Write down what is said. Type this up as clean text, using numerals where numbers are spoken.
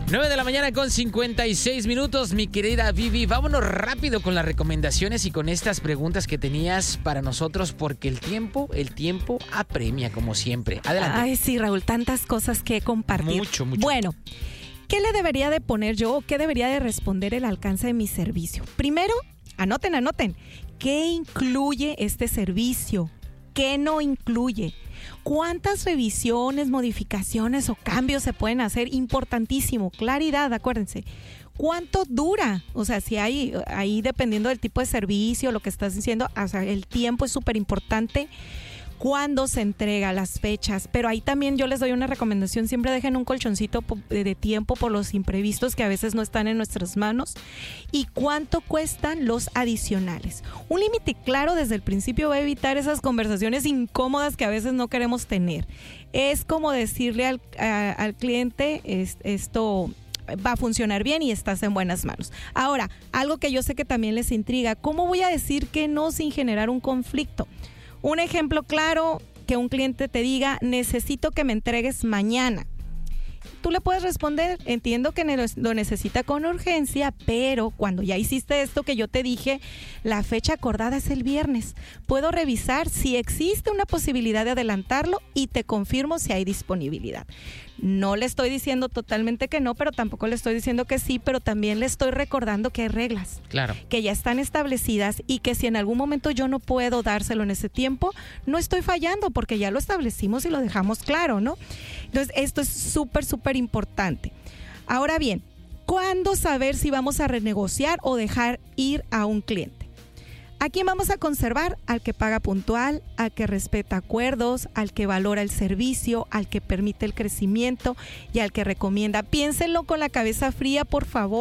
9 de la mañana con 56 minutos, mi querida Vivi. Vámonos rápido con las recomendaciones y con estas preguntas que tenías para nosotros, porque el tiempo apremia, como siempre. Adelante. Ay, sí, Raúl, tantas cosas que compartir. Mucho. Bueno, ¿qué le debería de poner yo o qué debería de responder el alcance de mi servicio? Primero, anoten. ¿Qué incluye este servicio? ¿Qué no incluye? ¿Cuántas revisiones, modificaciones o cambios se pueden hacer? Importantísimo, claridad, acuérdense. ¿Cuánto dura? O sea, si hay ahí dependiendo del tipo de servicio, lo que estás diciendo, o sea, el tiempo es súper importante. ¿Cuándo se entrega? Las fechas. Pero ahí también yo les doy una recomendación. Siempre dejen un colchoncito de tiempo por los imprevistos que a veces no están en nuestras manos. ¿Y cuánto cuestan los adicionales? Un límite claro desde el principio va a evitar esas conversaciones incómodas que a veces no queremos tener. Es como decirle al cliente, esto va a funcionar bien y estás en buenas manos. Ahora, algo que yo sé que también les intriga, ¿cómo voy a decir que no sin generar un conflicto? Un ejemplo claro, que un cliente te diga, necesito que me entregues mañana. Tú le puedes responder, entiendo que lo necesita con urgencia, pero cuando ya hiciste esto que yo te dije, la fecha acordada es el viernes. Puedo revisar si existe una posibilidad de adelantarlo y te confirmo si hay disponibilidad. No le estoy diciendo totalmente que no, pero tampoco le estoy diciendo que sí, pero también le estoy recordando que hay reglas. Claro. Que ya están establecidas y que si en algún momento yo no puedo dárselo en ese tiempo, no estoy fallando porque ya lo establecimos y lo dejamos claro, ¿no? Entonces, esto es súper importante. Ahora bien, ¿cuándo saber si vamos a renegociar o dejar ir a un cliente? ¿A quién vamos a conservar? Al que paga puntual, al que respeta acuerdos, al que valora el servicio, al que permite el crecimiento y al que recomienda. Piénsenlo con la cabeza fría, por favor.